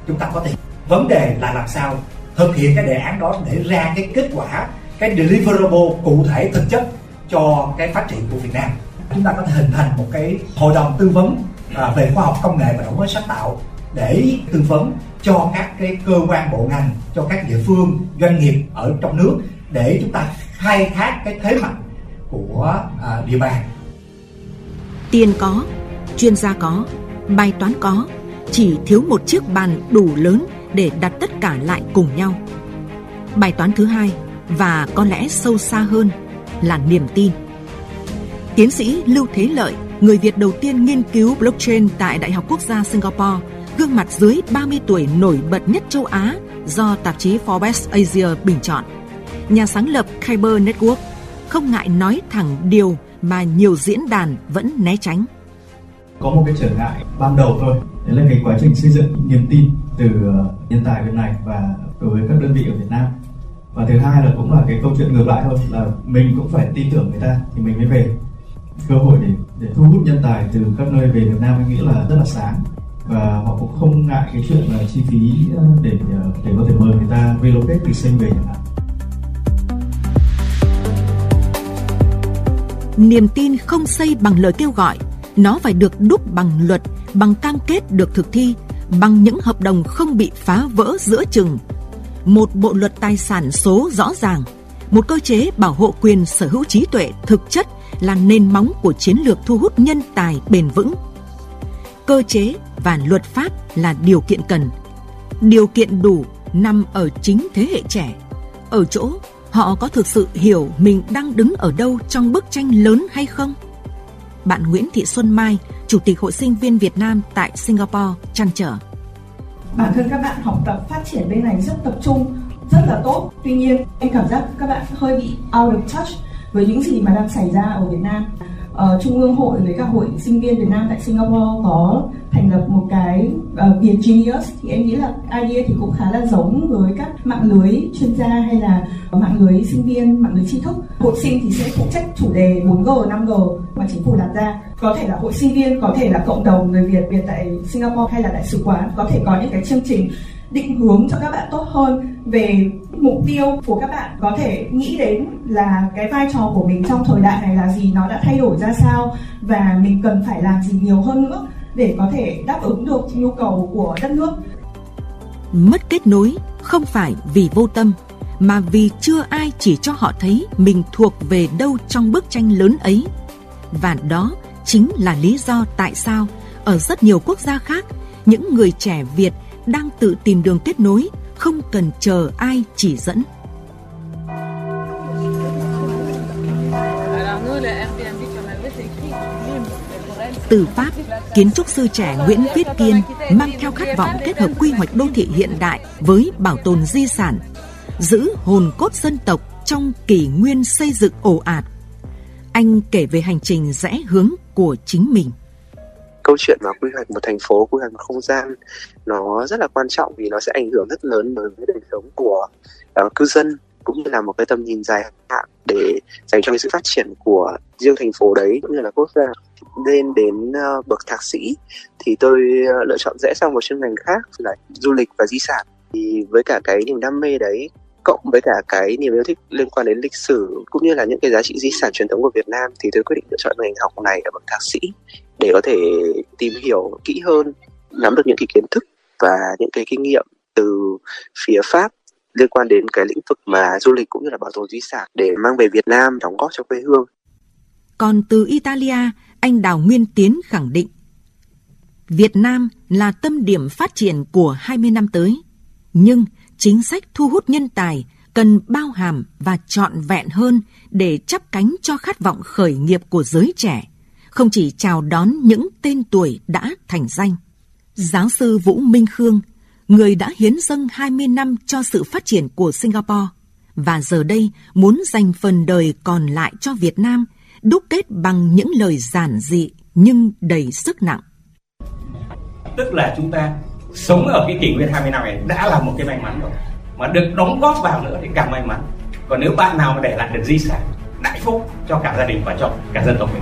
chúng ta có tiền. Vấn đề là làm sao thực hiện cái đề án đó để ra cái kết quả, cái deliverable cụ thể thực chất cho cái phát triển của Việt Nam. Chúng ta có thể hình thành một cái hội đồng tư vấn về khoa học công nghệ và đổi mới sáng tạo để tư vấn cho các cái cơ quan bộ ngành, cho các địa phương, doanh nghiệp ở trong nước để chúng ta khai thác cái thế mạnh của địa bàn. Tiền có, chuyên gia có, bài toán có, chỉ thiếu một chiếc bàn đủ lớn để đặt tất cả lại cùng nhau. Bài toán thứ hai và có lẽ sâu xa hơn là niềm tin. Tiến sĩ Lưu Thế Lợi, người Việt đầu tiên nghiên cứu blockchain tại Đại học Quốc gia Singapore, gương mặt dưới 30 tuổi nổi bật nhất châu Á do tạp chí Forbes Asia bình chọn. Nhà sáng lập Kyber Network không ngại nói thẳng điều mà nhiều diễn đàn vẫn né tránh. Có một cái trở ngại ban đầu thôi, đấy là cái quá trình xây dựng niềm tin từ nhân tài bên này và đối với các đơn vị ở Việt Nam. Và thứ hai là cũng là cái câu chuyện ngược lại thôi, là mình cũng phải tin tưởng người ta thì mình mới về. Cơ hội để thu hút nhân tài từ các nơi về Việt Nam mình nghĩ là rất là sáng, và họ cũng không ngại cái chuyện là chi phí để có thể mời người ta relocate từ Sinh về chẳng hạn. Niềm tin không xây bằng lời kêu gọi, nó phải được đúc bằng luật, bằng cam kết được thực thi, bằng những hợp đồng không bị phá vỡ giữa chừng. Một bộ luật tài sản số rõ ràng, một cơ chế bảo hộ quyền sở hữu trí tuệ thực chất là nền móng của chiến lược thu hút nhân tài bền vững. Cơ chế và luật pháp là điều kiện cần. Điều kiện đủ nằm ở chính thế hệ trẻ, ở chỗ họ có thực sự hiểu mình đang đứng ở đâu trong bức tranh lớn hay không? Bạn Nguyễn Thị Xuân Mai, Chủ tịch Hội Sinh viên Việt Nam tại Singapore, trăn trở. Bản thân các bạn học tập phát triển bên này rất tập trung, rất là tốt. Tuy nhiên, em cảm giác các bạn hơi bị out of touch với những gì mà đang xảy ra ở Việt Nam. Trung ương hội với các hội sinh viên Việt Nam tại Singapore có thành lập một cái Việt Genius, thì em nghĩ là idea thì cũng khá là giống với các mạng lưới chuyên gia hay là mạng lưới sinh viên, mạng lưới tri thức. Hội sinh thì sẽ phụ trách chủ đề 4G, 5G mà chính phủ đặt ra. Có thể là hội sinh viên, có thể là cộng đồng người Việt tại Singapore hay là đại sứ quán có thể có những cái chương trình định hướng cho các bạn tốt hơn về mục tiêu của các bạn, có thể nghĩ đến là cái vai trò của mình trong thời đại này là gì, nó đã thay đổi ra sao và mình cần phải làm gì nhiều hơn nữa để có thể đáp ứng được nhu cầu của đất nước. Mất kết nối không phải vì vô tâm, mà vì chưa ai chỉ cho họ thấy mình thuộc về đâu trong bức tranh lớn ấy. Và đó chính là lý do tại sao ở rất nhiều quốc gia khác, những người trẻ Việt đang tự tìm đường kết nối, không cần chờ ai chỉ dẫn. Từ Pháp, kiến trúc sư trẻ Nguyễn Viết Kiên mang theo khát vọng kết hợp quy hoạch đô thị hiện đại với bảo tồn di sản, giữ hồn cốt dân tộc trong kỷ nguyên xây dựng ồ ạt. Anh kể về hành trình rẽ hướng của chính mình. Câu chuyện mà quy hoạch một thành phố, quy hoạch một không gian nó rất là quan trọng vì nó sẽ ảnh hưởng rất lớn đối với đời sống của cư dân, cũng như là một cái tầm nhìn dài hạn để dành cho cái sự phát triển của riêng thành phố đấy cũng như là quốc gia. Lên đến bậc thạc sĩ thì tôi lựa chọn rẽ sang một chuyên ngành khác là du lịch và di sản. Thì với cả cái niềm đam mê đấy cộng với cả cái niềm yêu thích liên quan đến lịch sử cũng như là những cái giá trị di sản truyền thống của Việt Nam thì tôi quyết định lựa chọn ngành học này ở bậc thạc sĩ để có thể tìm hiểu kỹ hơn, nắm được những cái kiến thức và những cái kinh nghiệm từ phía Pháp liên quan đến cái lĩnh vực mà du lịch cũng như là bảo tồn di sản để mang về Việt Nam đóng góp cho quê hương. Còn từ Italia, anh Đào Nguyên Tiến khẳng định Việt Nam là tâm điểm phát triển của 20 năm tới, nhưng chính sách thu hút nhân tài cần bao hàm và trọn vẹn hơn để chắp cánh cho khát vọng khởi nghiệp của giới trẻ, không chỉ chào đón những tên tuổi đã thành danh. Giáo sư Vũ Minh Khương, người đã hiến dâng 20 năm cho sự phát triển của Singapore, và giờ đây muốn dành phần đời còn lại cho Việt Nam, đúc kết bằng những lời giản dị nhưng đầy sức nặng. Tức là chúng ta sống ở cái kỷ nguyên 20 năm này đã là một cái may mắn rồi, mà được đóng góp vào nữa thì càng may mắn. Còn nếu bạn nào mà để lại được di sản đại phúc cho cả gia đình và cho cả dân tộc mình.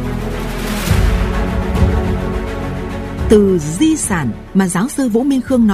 Từ di sản mà giáo sư Vũ Minh Khương nói